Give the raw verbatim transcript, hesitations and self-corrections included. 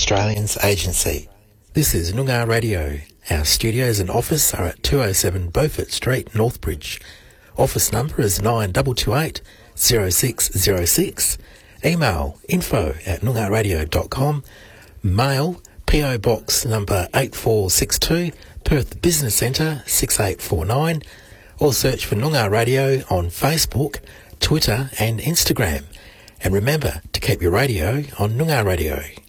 Australians agency. This is Noongar Radio. Our studios and office are at two oh seven Beaufort Street, Northbridge. Office number is nine two two eight, zero six zero six. Email info at noongar radio dot com. Mail P O Box number eight four six two, Perth Business Centre six eight four nine. Or search for Noongar Radio on Facebook, Twitter and Instagram. And remember to keep your radio on Noongar Radio.